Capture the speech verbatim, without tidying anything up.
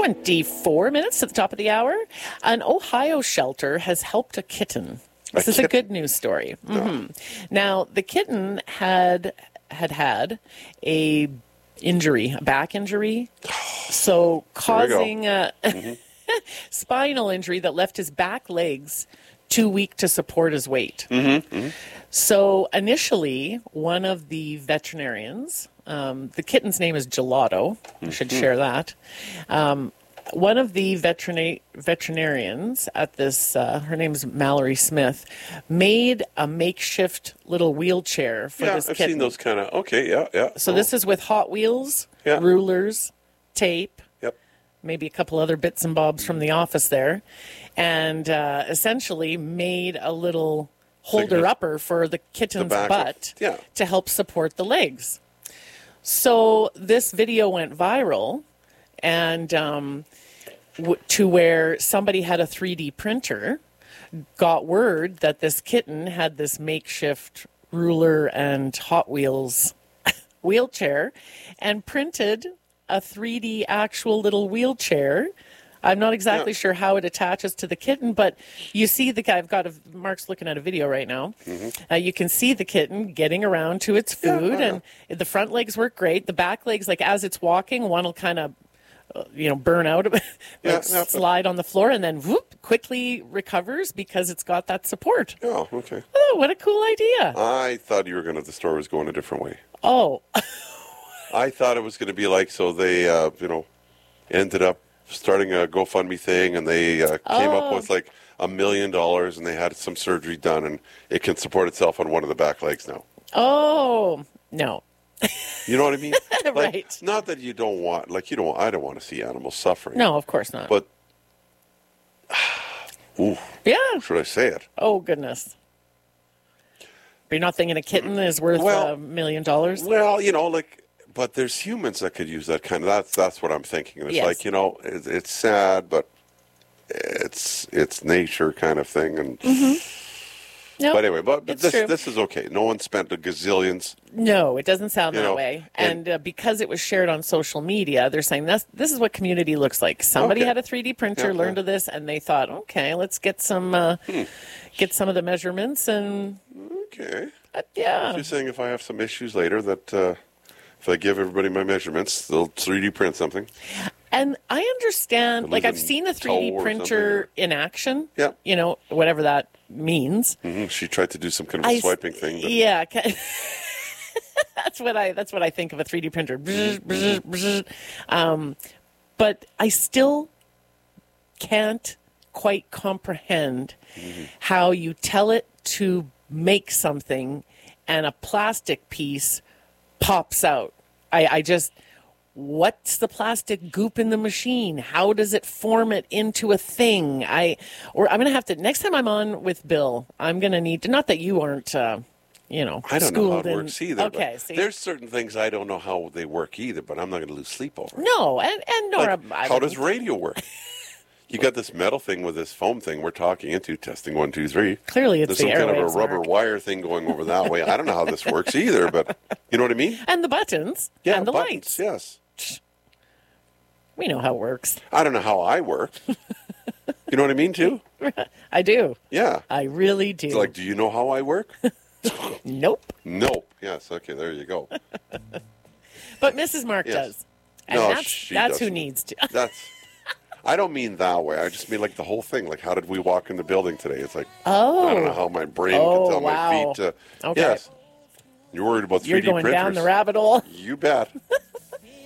twenty-four minutes at the top of the hour. An Ohio shelter has helped a kitten. This a is kitten? a good news story. Mm-hmm. Now, the kitten had had had a injury, a back injury, so causing a mm-hmm. spinal injury that left his back legs too weak to support his weight. Mm-hmm. Mm-hmm. So initially, one of the veterinarians, um, the kitten's name is Gelato, I should mm-hmm. share that. Um, one of the veterina- veterinarians at this, uh, her name's Mallory Smith, made a makeshift little wheelchair for yeah, this I've kitten. seen those kind of, okay, yeah, yeah. So oh. this is with Hot Wheels, yeah. rulers, tape, yep. maybe a couple other bits and bobs from the office there, and uh, essentially made a little holder-upper for the kitten's the butt of, yeah. to help support the legs. So this video went viral, and um, w- to where somebody had a three D printer, got word that this kitten had this makeshift ruler and Hot Wheels wheelchair, and printed a three D actual little wheelchair. I'm not exactly yeah. sure how it attaches to the kitten, but you see the guy. I've got a, Mark's looking at a video right now. Mm-hmm. Uh, you can see the kitten getting around to its food, yeah, and the front legs work great. The back legs, like as it's walking, one will kind of, uh, you know, burn out, like yeah, yeah, slide on the floor, and then whoop, quickly recovers because it's got that support. Oh, okay. Oh, what a cool idea! I thought you were going to, the story was going a different way. Oh. I thought it was going to be like, so they, uh, you know, ended up starting a GoFundMe thing, and they uh, came oh. up with like a million dollars, and they had some surgery done, and it can support itself on one of the back legs now. Oh, no. You know what I mean? Like, right. Not that you don't want, like you don't, I don't want to see animals suffering. No, of course not. But, ooh, yeah. Should I say it? Oh, goodness. But you're not thinking a kitten is worth a well, million dollars? Well, you know, like, but there's humans that could use that kind of, that's that's what I'm thinking. It's yes. like, you know, it, it's sad, but it's it's nature kind of thing. And mm-hmm. nope, But anyway, but, but this true. this is okay. No one spent a gazillions. No, it doesn't sound you that know, way. And, And uh, because it was shared on social media, they're saying that's, this is what community looks like. Somebody okay. had a three D printer, yeah, learned yeah. of this, and they thought, okay, let's get some uh, hmm. get some of the measurements. And Okay. uh, yeah. You're saying if I have some issues later that uh, if I give everybody my measurements, they'll three D print something. And I understand, like I've seen a three D printer in action. Yeah. You know, whatever that means. Mm-hmm. She tried to do some kind of I, swiping thing. But... Yeah. that's what I that's what I think of a three D printer. um, but I still can't quite comprehend mm-hmm. how you tell it to make something and a plastic piece pops out. I, I just, what's the plastic goop in the machine? How does it form it into a thing? I, or I'm going to have to, next time I'm on with Bill, I'm going to need to, not that you aren't, uh, you know, I don't know how it in, works either. Okay, but see? There's certain things I don't know how they work either, but I'm not going to lose sleep over it. No, and, and Nora, like, I how does radio work? You got this metal thing with this foam thing we're talking into, testing one, two, three. Clearly it's There's the some kind airwaves, of a rubber Mark. wire thing going over that way. I don't know how this works either, but you know what I mean? And the buttons. Yeah, and the buttons, lights. yes. We know how it works. I don't know how I work. You know what I mean, too? I do. Yeah. I really do. It's like, do you know how I work? Nope. Nope. Yes, okay, there you go. But Missus Mark Yes. does. And No, that's, she that's who doesn't. needs to. That's... I don't mean that way. I just mean like the whole thing. Like, how did we walk in the building today? It's like, Oh. I don't know how my brain Oh, can tell wow. my feet to... Okay. Yes. You're worried about three You're D going printers. down the rabbit hole. You bet.